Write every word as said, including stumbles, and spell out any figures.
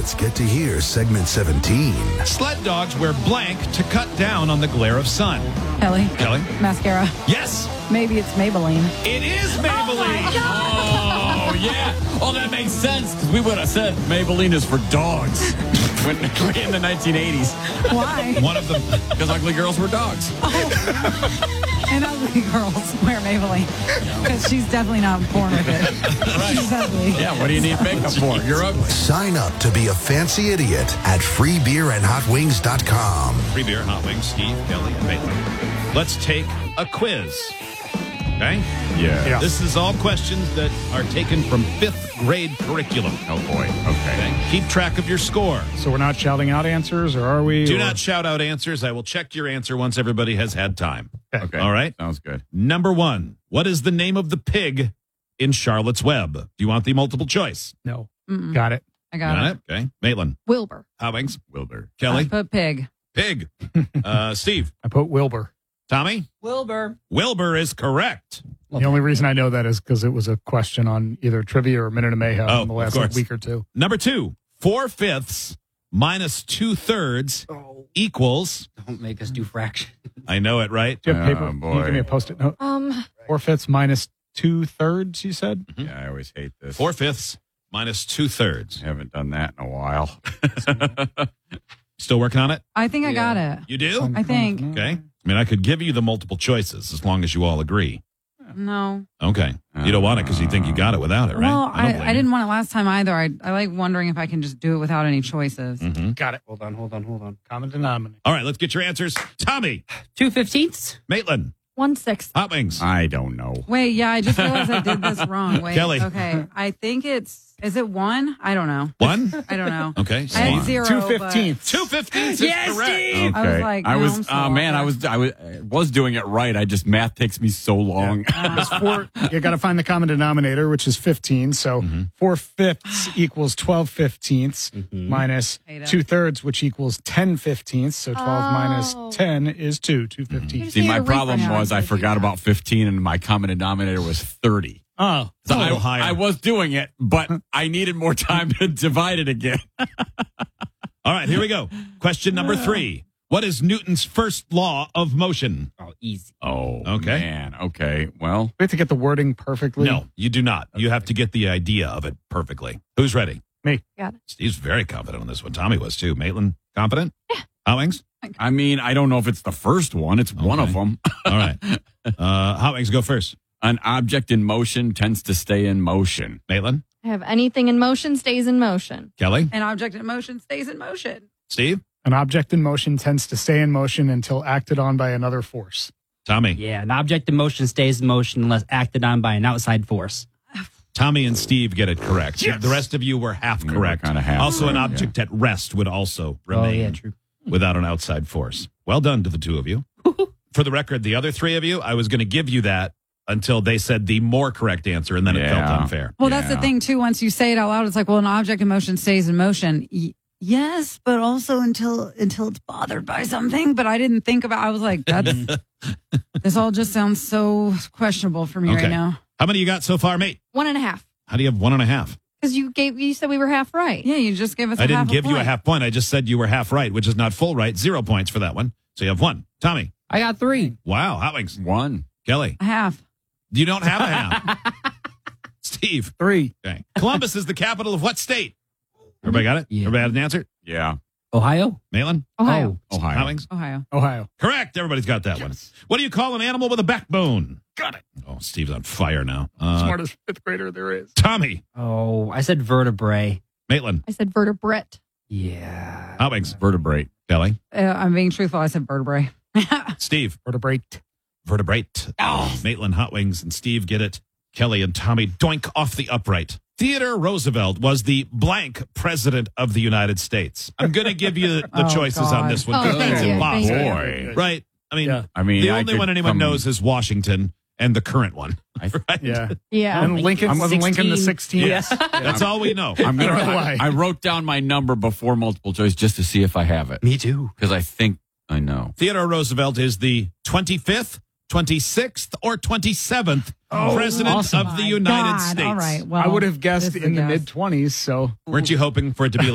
kids get to hear segment seventeen. Sled dogs wear blank to cut down on the glare of sun. Kelly. Kelly? Mascara. Yes. Maybe it's Maybelline. It is Maybelline. Oh, yeah. Oh, that makes sense because we would have said Maybelline is for dogs when in the nineteen eighties. Why? One of them. Because ugly girls were dogs. And ugly girls wear Maybelline. Because she's definitely not born with it. Right. She's ugly. Yeah, what do you need makeup for? You're ugly. Sign up to be a fancy idiot at free beer and hot wings dot com. Free beer, hot wings, Steve, Kelly, and Maitland. Let's take a quiz. Okay? Yeah. Yeah. This is all questions that are taken from fifth grade curriculum. Oh, boy. Okay. Okay? Keep track of your score. So we're not shouting out answers, or are we? Do or- not shout out answers. I will check your answer once everybody has had time. Okay. All right? Sounds good. Number one. What is the name of the pig in Charlotte's Web? Do you want the multiple choice? No. Mm-mm. Got it. I got, Got it. it? Okay. Maitland. Wilbur. Hot wings. Wilbur. Kelly. I put pig. Pig. Uh, Steve. I put Wilbur. Tommy. Wilbur. Wilbur is correct. The only reason I know that is because it was a question on either trivia or Minute of Mayhem Oh, in the of last like, course. week or two. Number two. Four fifths minus two thirds equals. Don't make us do fraction. I know it, right? Do you have Oh, paper? Can boy. you give me a post-it note? Um, Four fifths minus two thirds, you said? Yeah, I always hate this. Four fifths minus two thirds. Haven't done that in a while. Still working on it? I think I got it. You do? I think. Okay. I mean, I could give you the multiple choices as long as you all agree. No. Okay. You don't want it because you think you got it without it, right? Well, don't I, blame I you. didn't want it last time either. I, I like wondering if I can just do it without any choices. Mhm. Got it. Hold on, hold on, hold on. Common denominator. All right, let's get your answers. Tommy, Two fifteenths? Maitland, One sixth. Hot Wings, I don't know. Wait, yeah, I just realized I did this wrong. Wait, Kelly. Okay, I think it's, is it one? I don't know. one. I don't know. Okay. I had One. zero. Two but- fifteenths. Two fifteenths is Yes, correct. Steve! I was like, I no, was, I'm still oh man, off I was, I was, I was doing it right. I just math takes me so long. It's four. You got to find the common denominator, which is fifteen. So four fifths equals twelve fifteenths minus Ada. two thirds, which equals ten fifteenths. So twelve Oh. minus ten is two. Two fifteenths. See, need my to problem repronounce was I it, do forgot that. about fifteen, and my common denominator was thirty. Oh, So a little I, higher. I was doing it, but I needed more time to divide it again. All right, here we go. Question number three. What is Newton's first law of motion? Oh, easy. Oh, Okay. man. Okay. Well, we have to get the wording perfectly. No, you do not. You have to get the idea of it perfectly. Who's ready? Got it. Steve's very confident on this one. Tommy was too. Maitland, confident? Yeah. Hot Wings? I mean, I don't know if it's the first one. It's one of Okay. them. All right. Uh, Hot Wings, go first. An object in motion tends to stay in motion. Maitland? Have anything in motion stays in motion. Kelly? An object in motion stays in motion. Steve? An object in motion tends to stay in motion until acted on by another force. Tommy? Yeah, an object in motion stays in motion unless acted on by an outside force. Tommy and Steve get it correct. The rest of you were half We were correct. kinda half also, an correct, object at rest would also Oh, remain yeah, true. without an outside force. Well done to the two of you. For the record, the other three of you, I was going to give you that until they said the more correct answer, and then it felt Yeah. unfair. Well, that's the Yeah. thing, too. Once you say it out loud, it's like, well, an object in motion stays in motion. Y- yes, but also until until it's bothered by something. But I didn't think about I was like, that's this all just sounds so questionable for me Okay. right now. How many you got so far, mate? One and a half. How do you have one and a half? Because you gave you said we were half right. Yeah, you just gave us I a didn't half give you a point. half point. I just said you were half right, which is not full right. Zero points for that one. So you have one. Tommy. I got three. Wow. Hot Wings. One. Kelly. A half. You don't have a half. Steve. Three. Okay. Columbus is the capital of what state? Everybody got it? Yeah. Everybody had an answer? Yeah. Ohio? Maitland? Ohio. Oh. Ohio. Hot Wings? Ohio. Ohio. Correct. Everybody's got that one. What do you call an animal with a backbone? Got it. Oh, Steve's on fire now. Uh, Smartest fifth grader there is. Tommy. Oh, I said vertebrae. Maitland. I said vertebrate. Yeah. Hot Wings. Vertebrate. Kelly. Uh, I'm being truthful. I said vertebrae. Steve. Vertebrate. Vertebrate. Oh. Maitland, Hot Wings, and Steve get it. Kelly and Tommy doink off the upright. Theodore Roosevelt was the blank president of the United States. I'm going to give you the Oh, choices on God. this one. Oh, because thank it's you, thank impossible. you. Boy. Right? I mean, Yeah. I mean, the I only could one anyone come- knows is Washington and the current one. I, Right? Yeah. Yeah. And Lincoln I'm wasn't Lincoln the sixteen. sixteenth. Yes. That's all we know. I'm gonna, I don't know I, why. I wrote down my number before multiple choice just to see if I have it. Me too. Because I think I know. Theodore Roosevelt is the twenty-fifth, twenty-sixth, or twenty-seventh president awesome. of the My United God. States. All right. Well, I would have guessed this is in a the guess. mid twenties. So Weren't you hoping for it to be like